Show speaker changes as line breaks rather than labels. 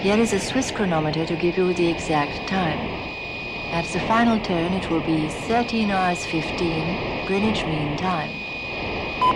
Here is a Swiss chronometer to give you the exact time. At the final turn it will be 13 hours 15 Greenwich Mean Time.